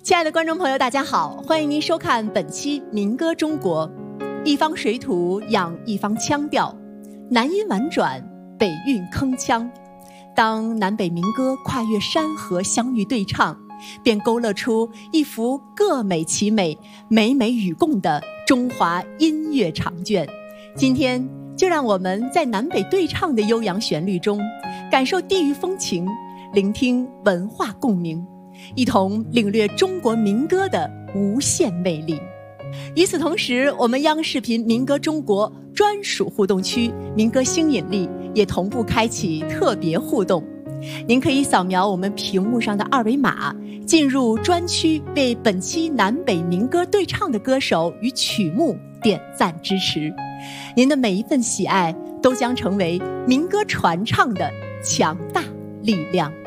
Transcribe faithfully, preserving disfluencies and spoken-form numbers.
亲爱的观众朋友，大家好，欢迎您收看本期《民歌中国》。一方水土养一方腔调，南音婉转，北韵铿锵。当南北民歌跨越山河相遇对唱，便勾勒出一幅各美其美、美美与共的中华音乐长卷。今天就让我们在南北对唱的悠扬旋律中，感受地域风情，聆听文化共鸣，一同领略中国民歌的无限魅力。与此同时，我们央视频民歌中国专属互动区民歌新引力也同步开启特别互动。您可以扫描我们屏幕上的二维码，进入专区，为本期南北民歌对唱的歌手与曲目点赞支持。您的每一份喜爱都将成为民歌传唱的强大力量。